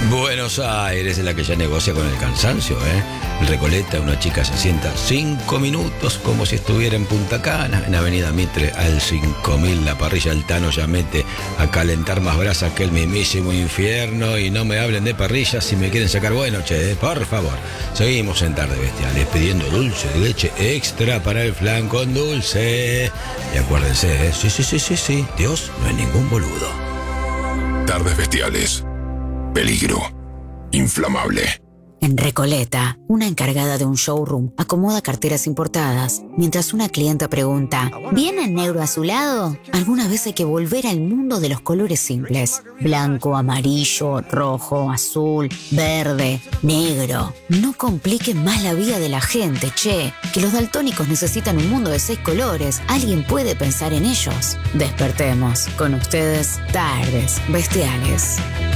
Buenos Aires es la que ya negocia con el cansancio, ¿eh? En Recoleta una chica se sienta 5 minutos como si estuviera en Punta Cana. En Avenida Mitre al 5000 la parrilla Altano ya mete a calentar más brasa que el mismísimo infierno. Y no me hablen de parrillas si me quieren sacar bueno, che, por favor. Seguimos en Tardes Bestiales pidiendo dulce de leche extra para el flan con dulce. Y acuérdense, sí, Dios no es ningún boludo. Tardes Bestiales. Peligro. Inflamable. En Recoleta, una encargada de un showroom acomoda carteras importadas, mientras una clienta pregunta, ¿viene en negro azulado? Alguna vez hay que volver al mundo de los colores simples. Blanco, amarillo, rojo, azul, verde, negro. No compliquen más la vida de la gente, che. Que los daltónicos necesitan un mundo de 6 colores. Alguien puede pensar en ellos. Despertemos. Con ustedes, Tardes Bestiales.